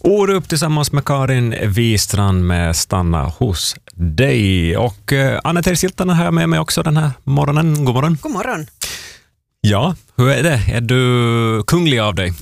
Orup tillsammans med Karin Wistrand med Stanna hos dig. Och Anna-Therese Siltanen här med mig också den här morgonen. God morgon. God morgon. Ja, hur är det? Är du kunglig av dig?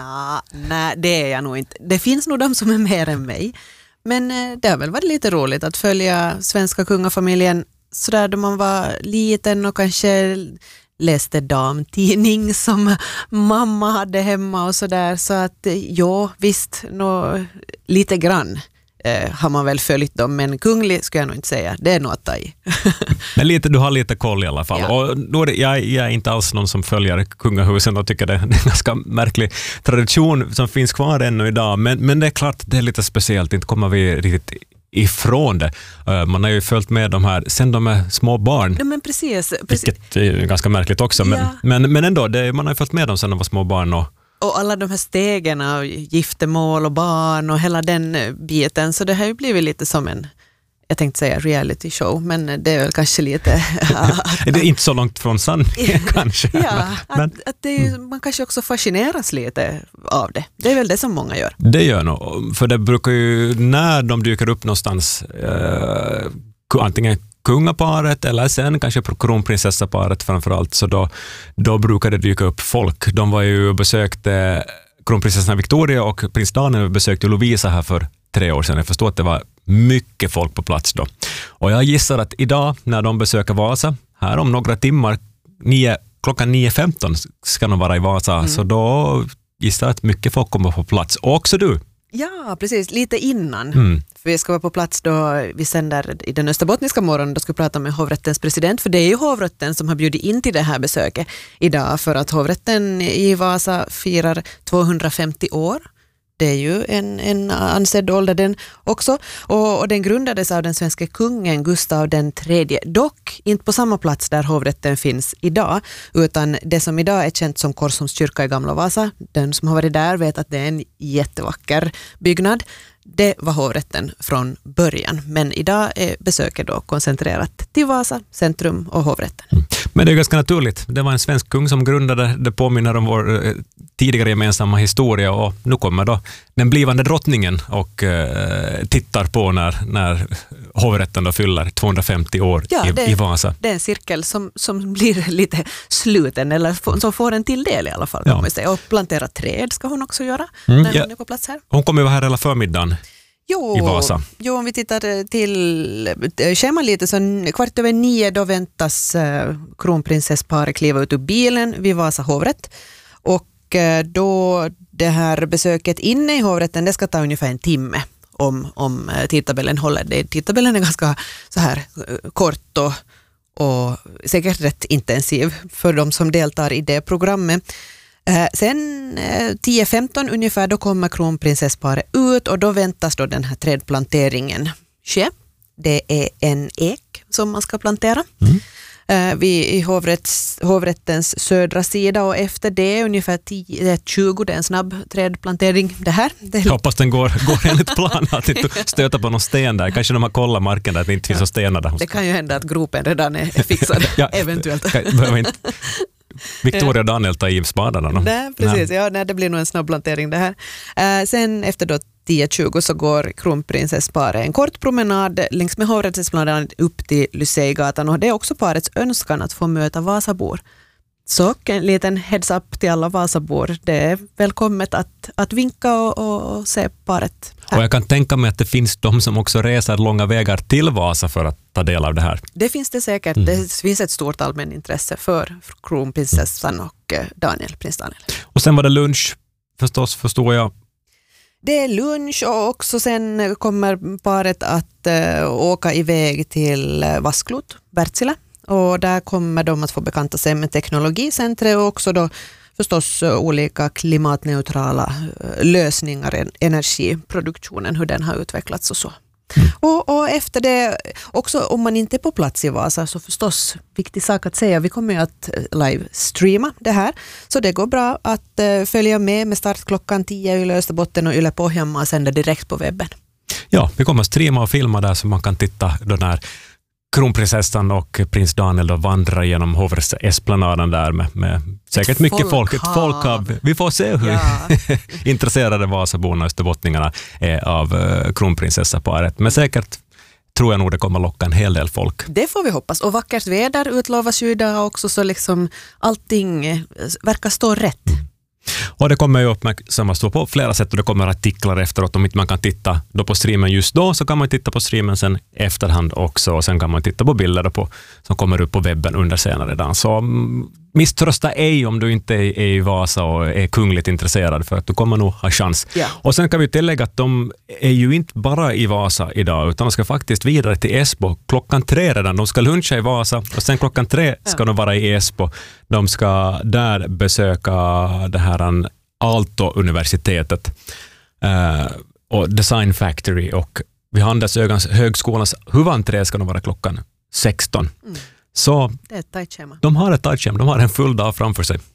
Nej, det är jag nog inte. Det finns nog de som är mer än mig. Men det har väl varit lite roligt att följa svenska kungafamiljen sådär då man var liten och kanske läste damtidning som mamma hade hemma och sådär. Så att ja, visst, lite grann har man väl följt dem, men kunglig ska jag nog inte säga. Det är nog att ta i. Men du har lite koll i alla fall. Ja. Och då jag är inte alls någon som följer kungahusen och tycker det är en ganska märklig tradition som finns kvar ännu idag. Men det är klart, det är lite speciellt. Inte kommer vi riktigt ifrån det. Man har ju följt med de här sen de är små barn. Ja, men precis. Vilket är ganska märkligt också. Ja. Men ändå, man har ju följt med dem sen de var små barn. Och alla de här stegen av giftermål och barn och hela den biten. Så det har ju blivit lite som en, jag tänkte säga reality show, men det är väl kanske lite... det är inte så långt från sanningen kanske. Ja, att det är, man kanske också fascineras lite av det. Det är väl det som många gör. Det gör nog, för det brukar ju, när de dyker upp någonstans, antingen kungaparet eller sen kanske kronprinsessaparet framförallt, så då brukar det dyka upp folk. De var ju och besökte kronprinsessan Victoria och prins Daniel besökte Lovisa här för 3 år sedan. Jag förstår att det var mycket folk på plats då. Och jag gissar att idag när de besöker Vasa, här om några timmar, klockan 9:15 ska de vara i Vasa, så då gissar jag att mycket folk kommer på plats. Och också du. Ja, precis. Lite innan. För vi ska vara på plats då vi sänder i den österbottniska morgonen. Då ska vi prata med hovrättens president. För det är ju hovrätten som har bjudit in till det här besöket idag. För att hovrätten i Vasa firar 250 år. Det är ju en ansedd ålder den också. Och den grundades av den svenska kungen Gustav III. Dock inte på samma plats där hovrätten finns idag. Utan det som idag är känt som Korsholms kyrka i Gamla Vasa. Den som har varit där vet att det är en jättevacker byggnad. Det var hovrätten från början. Men idag är besöket då koncentrerat till Vasa, centrum och hovrätten. Men det är ganska naturligt. Det var en svensk kung som grundade, det påminner om vår tidigare gemensamma historia, och nu kommer då den blivande drottningen och tittar på när hovrätten då fyller 250 år i Vasa. Det är en cirkel som blir lite sluten, eller som får en till del i alla fall. Kan man säga. Och plantera träd ska hon också göra när hon är på plats här. Hon kommer ju vara här hela förmiddagen. I Vasa. Jo, om vi tittar till scheman lite så 8:15 då väntas kronprinsessparet kliva ut ur bilen vid Vasa hovrätt. Och då det här besöket inne i hovrätten, det ska ta ungefär en timme om tidtabellen håller. Tidtabellen är ganska så här kort och säkert rätt intensiv för de som deltar i det programmet. Sen 10:15 ungefär då kommer kronprinsessparet ut och då väntas då den här trädplanteringen ske. Det är en ek som man ska plantera. Vi i hovrättens södra sida, och efter det ungefär 10-20, det är en snabb trädplantering det här. Jag hoppas den går enligt plan, att inte stöta på någon sten där. Kanske de har kollat marken där att det inte finns några stenar där. Det kan ju hända att gropen redan är fixad, eventuellt. Victoria och Daniel tar i spadarna. Nej, precis. Ja, det blir nog en snabb plantering det här. Sen efter då 10:20 så går kronprinsessparet en kort promenad längs med hovrättsplanen upp till Lyceigatan, och det är också parets önskan att få möta Vasabor. Så en liten heads up till alla Vasabor. Det är välkommet att vinka och se paret här. Och jag kan tänka mig att det finns de som också reser långa vägar till Vasa för att ta del av det här. Det finns det säkert. Det finns ett stort allmänintresse för kronprinsessan och prins Daniel. Och sen var det lunch förstås, förstår jag. Det är lunch, och också sen kommer paret att åka iväg till Vasklot, Wärtsilä. Och där kommer de att få bekanta sig med teknologicentret och också då förstås olika klimatneutrala lösningar, energiproduktionen, hur den har utvecklats och så. Och efter det, också om man inte är på plats i Vasa, så förstås viktig sak att säga, vi kommer ju att livestreama det här. Så det går bra att följa med start klockan 10 i Yle Österbotten och Yle Pohjanmaa och sända direkt på webben. Ja, vi kommer att streama och filma där så man kan titta då när kronprinsessan och prins Daniel då vandrar genom hovrättsesplanaden där med säkert mycket folk. Vi får se hur intresserade Vasaborna och österbottningarna är av kronprinsessaparet. Men säkert tror jag nog det kommer locka en hel del folk. Det får vi hoppas. Och vackert väder utlovas ju idag också, så liksom allting verkar stå rätt. Och det kommer ju uppmärksammas på flera sätt, och det kommer artiklar efteråt. Om inte man kan titta då på streamen just då, så kan man titta på streamen sen efterhand också, och sen kan man titta på bilder på, som kommer upp på webben under senare dagen. Så misströsta ej om du inte är i Vasa och är kungligt intresserad, för att du kommer nog ha chans. Ja. Och sen kan vi tillägga att de är ju inte bara i Vasa idag, utan de ska faktiskt vidare till Esbo klockan 3 redan. De ska luncha i Vasa och sen klockan 3 ska de vara i Esbo. De ska där besöka det här Aalto-universitetet och Design Factory, och vid Handelshögskolans högskolans huvudentré ska de vara klockan 16. Så det är ett tajt schema. De har ett tajt schema, de har en full dag framför sig.